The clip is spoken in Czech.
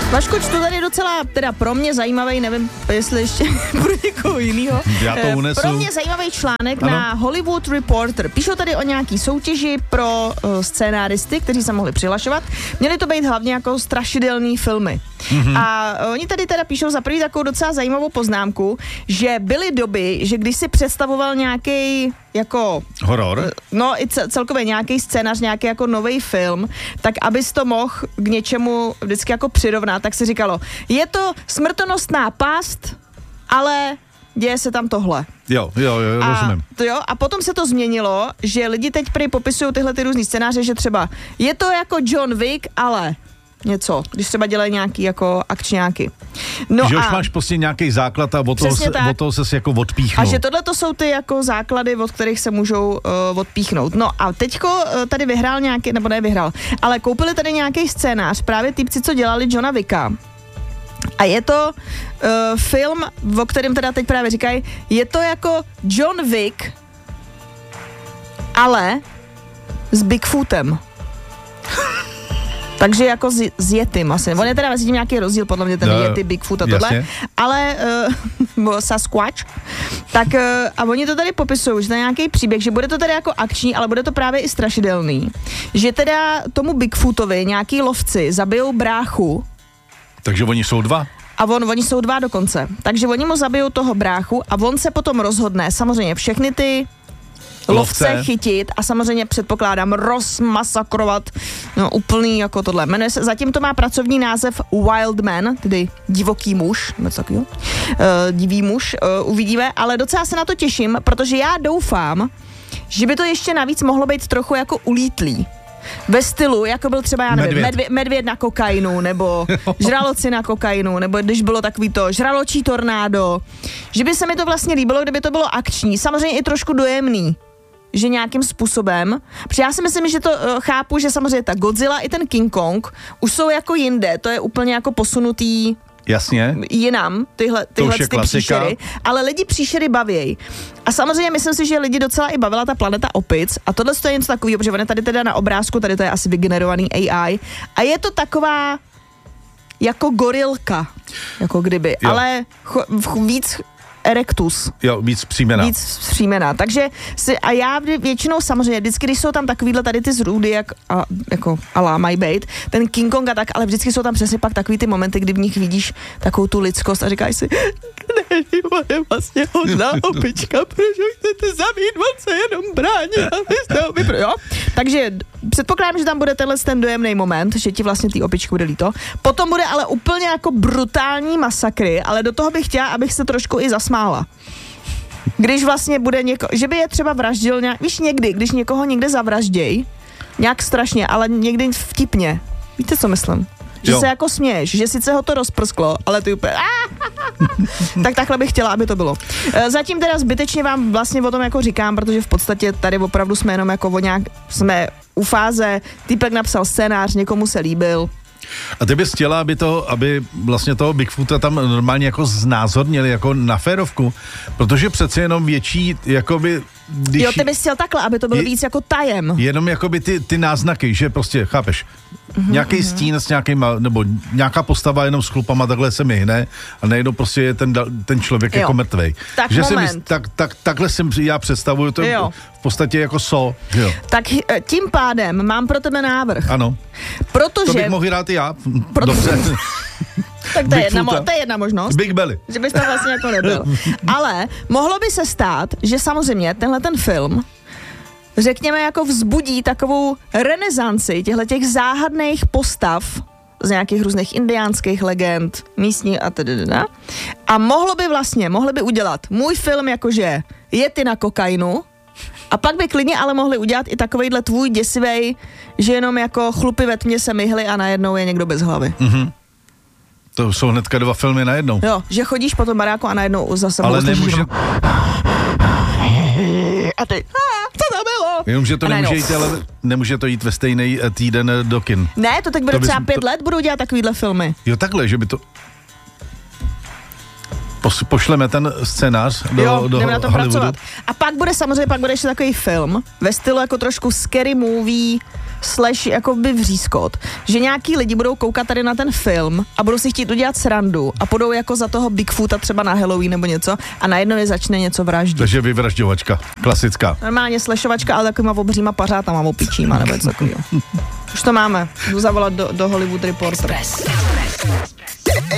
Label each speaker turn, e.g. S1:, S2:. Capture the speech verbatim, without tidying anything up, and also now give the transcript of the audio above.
S1: Vašku, čtu tady docela, teda pro mě zajímavý, nevím, jestli ještě pro někoho jinýho.
S2: Já to unesu.
S1: Pro mě zajímavý článek
S2: ano.
S1: na Hollywood Reporter. Píšou tady o nějaký soutěži pro uh, scénáristy, kteří se mohli přihlašovat. Měly to být hlavně jako strašidelný filmy. Mm-hmm. A uh, oni tady teda píšou za první takovou docela zajímavou poznámku, že byly doby, že když si představoval nějaký jako...
S2: Horor?
S1: No i celkově nějaký scénář, nějaký jako nový film, tak abys to mohl k něčemu vždycky jako přirovnat, tak se říkalo, je to smrtonosná past, ale děje se tam tohle.
S2: Jo, jo, jo, rozumím.
S1: A, to jo, a potom se to změnilo, že lidi teď prý popisují tyhle ty různý scénáře, že třeba je to jako John Wick, ale něco, když třeba dělají nějaký jako akčňáky. No
S2: že už
S1: a
S2: máš prostě nějaký základ a od toho, se, od toho se jako odpíchnou.
S1: A že tohle to jsou ty jako základy, od kterých se můžou uh, odpíchnout. No a teďko uh, tady vyhrál nějaký, nebo ne vyhrál, ale koupili tady nějaký scénář, právě typci, co dělali Johna Wicka. A je to uh, film, o kterém teda teď právě říkají, je to jako John Wick, ale s Bigfootem. Takže jako s, s Yetim asi. On je teda mezi tím nějaký rozdíl, podle mě ten no, Yeti, Bigfoot a tohle.
S2: Jasně.
S1: Ale uh, Sasquatch. Tak uh, a oni to tady popisují, že to je nějaký příběh, že bude to teda jako akční, ale bude to právě i strašidelný. Že teda tomu Bigfootovi nějaký lovci zabijou bráchu.
S2: Takže oni jsou dva?
S1: A on, oni jsou dva dokonce. Takže oni mu zabijou toho bráchu a on se potom rozhodne samozřejmě všechny ty lovce, lovce chytit a samozřejmě předpokládám rozmasakrovat, no úplný jako tohle. Jmenuje se, zatím to má pracovní název Wild Man, tedy divoký muž, nebo takový, uh, divý muž, uh, uvidíme, ale docela se na to těším, protože já doufám, že by to ještě navíc mohlo být trochu jako ulítlý. Ve stylu, jako byl třeba, já nevím, medvěd, medvě, medvěd na kokainu, nebo žraloci na kokainu, nebo když bylo takový to žraločí tornádo, že by se mi to vlastně líbilo, kdyby to bylo akční, samozřejmě i trošku dojemný, že nějakým způsobem, protože já si myslím, že to uh, chápu, že samozřejmě ta Godzilla i ten King Kong už jsou jako jinde, to je úplně jako posunutý
S2: jasně
S1: jinam, tyhle, tyhle ty příšery, ale lidi příšery bavějí. A samozřejmě myslím si, že lidi docela i bavila ta planeta opic a tohle je něco takového, protože on je tady teda na obrázku, tady to je asi vygenerovaný A I a je to taková jako gorilka, jako kdyby, jo. ale cho, víc erectus.
S2: Jo, víc příjmená.
S1: Víc příjmená. Takže si, a já většinou samozřejmě, vždycky, když jsou tam takovýhle tady ty zrůdy, jak a, jako alá mají bejt, ten King Kong a tak, ale vždycky jsou tam přesně pak takový ty momenty, kdy v nich vidíš takovou tu lidskost a říkáš si, ne, je vlastně hodná opička, proč chcete zabít, on se jenom brání, abyste ho vypr... jo? Takže předpokládám, že tam bude tenhle ten dojemný moment, že ti vlastně ty opičky bude líto. Potom bude ale úplně jako brutální masakry, ale do toho bych chtěla, abych se trošku i zasmála. Když vlastně bude něko, že by je třeba vraždil nějak, víš někdy, když někoho někde zavražděj, nějak strašně, ale někdy vtipně. Víte, co myslím? Že jo. se jako směješ, že sice ho to rozprsklo, ale ty úplně tak takhle bych chtěla, aby to bylo. Zatím teda zbytečně vám vlastně o tom jako říkám, protože v podstatě tady opravdu jsme jenom jako o nějak, jsme u fáze, týpek napsal scénář, někomu se líbil.
S2: A ty bys chtěla, aby, to, aby vlastně toho Bigfoota tam normálně jako znázornili jako na férovku, protože přece jenom větší, jakoby... Když
S1: jo, ty bys chtěl takhle, aby to bylo je, víc jako tajem.
S2: Jenom jakoby ty, ty náznaky, že prostě, chápeš, mm-hmm, nějaký mm-hmm. stín s nějakýma, nebo nějaká postava jenom s chlupama takhle se myhne a najednou prostě je ten, ten člověk jo. jako mrtvej.
S1: Tak
S2: že
S1: moment.
S2: Si, tak, tak, takhle si já představuju to jo. v podstatě jako so. Jo.
S1: Tak tím pádem mám pro tebe návrh.
S2: Ano.
S1: Protože...
S2: To bych mohl hrát i já.
S1: Protože...
S2: Dobře.
S1: Tak to je, jedna, mo- to je jedna možnost.
S2: Big Belly.
S1: Že bys to vlastně jako nebyl. Ale mohlo by se stát, že samozřejmě tenhle ten film, řekněme, jako vzbudí takovou renesanci těchto těch záhadných postav z nějakých různých indiánských legend, místní a tedy. A mohlo by vlastně, mohli by udělat můj film jakože Yeti na kokainu a pak by klidně ale mohli udělat i takovejhle tvůj děsivej, že jenom jako chlupy ve tmě se myhly a najednou je někdo bez hlavy.
S2: Mhm. To jsou hnedka dva filmy najednou.
S1: Jo, že chodíš po tom baráku a najednou zase...
S2: Ale nemůže...
S1: A ty... Co to bylo?
S2: Jenom, že to nemůže jít, ale nemůže to jít ve stejný týden do kin.
S1: Ne, to teď bude to třeba pět to... let, budou dělat takovýhle filmy.
S2: Jo, takhle, že by to... Pos, pošleme ten scénář do,
S1: jo,
S2: do
S1: jdeme na tom
S2: Hollywoodu.
S1: pracovat. A pak bude samozřejmě, pak bude ještě takový film ve stylu jako trošku scary movie, slash jakoby vřískot, že nějaký lidi budou koukat tady na ten film a budou si chtít udělat srandu a půjdou jako za toho Bigfoota třeba na Halloween nebo něco a najednou je začne něco vraždit.
S2: Takže vyvražďovačka, klasická.
S1: Normálně slashovačka, ale takovýma obříma pařátama, opičíma nebo něco takového. Už to máme. Jdu zavolat do, do Hollywood Reporter. Express.